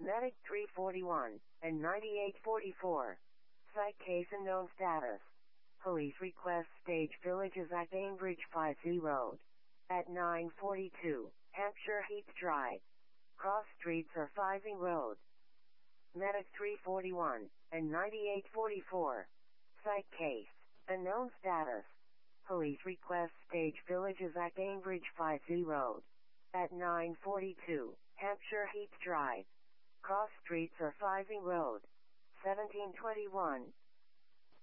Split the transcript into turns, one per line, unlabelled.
Medic 341 and 9844. Site case unknown status. Police request Stage Villages at Bainbridge 50 Road. At 942, Hampshire Heath Drive. Cross streets are Fising Road. Medic 341 and 9844. Site case. Unknown status. Police request Stage Villages at Bainbridge 50 Road. At 942, Hampshire Heath Drive. Cross streets are Fising Road. 1721,